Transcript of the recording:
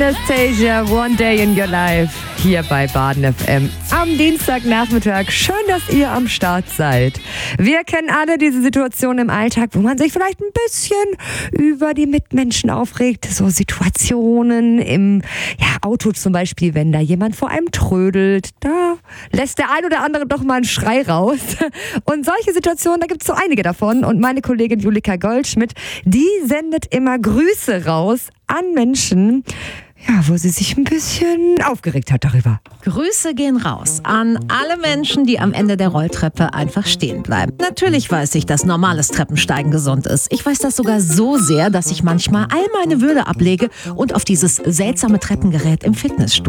Anastasia, One Day in Your Life, hier bei Baden FM. Am Dienstagnachmittag. Schön, dass ihr am Start seid. Wir kennen alle diese Situation im Alltag, wo man sich vielleicht ein bisschen über die Mitmenschen aufregt. So Situationen im Auto zum Beispiel, wenn da jemand vor einem trödelt. Da lässt der ein oder andere doch mal einen Schrei raus. Und solche Situationen, da gibt es so einige davon. Und meine Kollegin Julika Goldschmidt, die sendet immer Grüße raus an Menschen, wo sie sich ein bisschen aufgeregt hat darüber. Grüße gehen raus an alle Menschen, die am Ende der Rolltreppe einfach stehen bleiben. Natürlich weiß ich, dass normales Treppensteigen gesund ist. Ich weiß das sogar so sehr, dass ich manchmal all meine Würde ablege und auf dieses seltsame Treppengerät im Fitnessstudio